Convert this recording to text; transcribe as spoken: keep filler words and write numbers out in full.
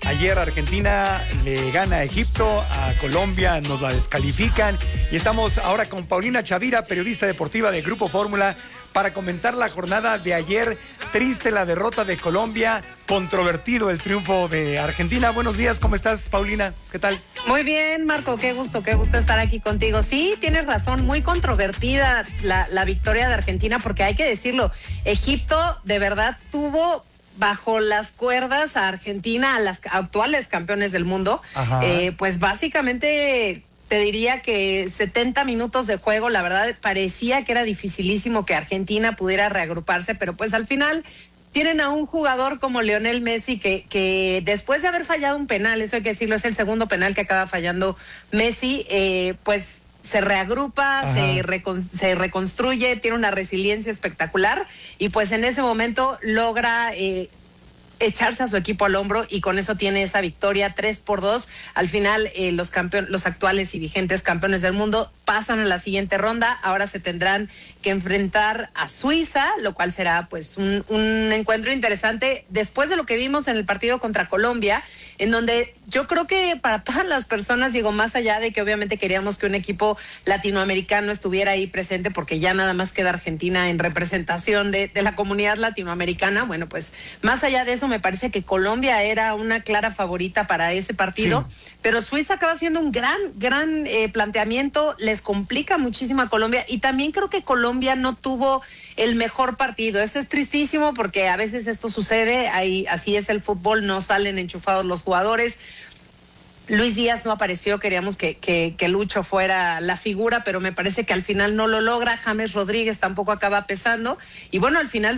Ayer Argentina le gana a Egipto, a Colombia nos la descalifican y estamos ahora con Paulina Chavira, periodista deportiva de Grupo Fórmula, para comentar la jornada de ayer. Triste la derrota de Colombia, controvertido el triunfo de Argentina. Buenos días, ¿cómo estás, Paulina? ¿Qué tal? Muy bien, Marco, qué gusto, qué gusto estar aquí contigo. Sí, tienes razón, muy controvertida la, la victoria de Argentina, porque hay que decirlo, Egipto de verdad tuvo bajo las cuerdas a Argentina, a las actuales campeones del mundo. Eh, pues básicamente te diría que setenta minutos de juego, la verdad parecía que era dificilísimo que Argentina pudiera reagruparse, pero pues al final tienen a un jugador como Lionel Messi que, que después de haber fallado un penal, eso hay que decirlo, es el segundo penal que acaba fallando Messi, eh, pues se reagrupa, se, recon, se reconstruye, tiene una resiliencia espectacular y pues en ese momento logra eh, echarse a su equipo al hombro y con eso tiene esa victoria tres por dos. Al final eh, los campeones, los actuales y vigentes campeones del mundo pasan a la siguiente ronda. Ahora se tendrán que enfrentar a Suiza, lo cual será pues un, un encuentro interesante después de lo que vimos en el partido contra Colombia, en donde yo creo que para todas las personas, digo, más allá de que obviamente queríamos que un equipo latinoamericano estuviera ahí presente, porque ya nada más queda Argentina en representación de, de la comunidad latinoamericana, bueno, pues más allá de eso me parece que Colombia era una clara favorita para ese partido, sí. Pero Suiza acaba haciendo un gran, gran eh, planteamiento, les complica muchísimo a Colombia y también creo que Colombia no tuvo el mejor partido. Eso es tristísimo porque a veces esto sucede, ahí, así es el fútbol, no salen enchufados los jugadores. Luis Díaz no apareció, queríamos que, que, que Lucho fuera la figura, pero me parece que al final no lo logra. James Rodríguez tampoco acaba pesando. Y bueno, al final